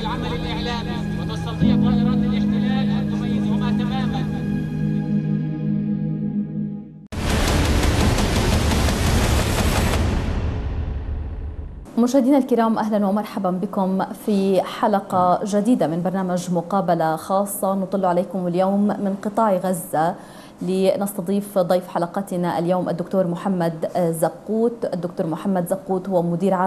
العمل الإعلامي وتستطيع طائرات الاحتلال أن تميزهما تماما. مشاهدينا الكرام، أهلا ومرحبا بكم في حلقة جديدة من برنامج مقابلة خاصة نطل عليكم اليوم من قطاع غزة، لنستضيف ضيف حلقتنا اليوم الدكتور محمد زقوت. الدكتور محمد زقوت هو مدير عام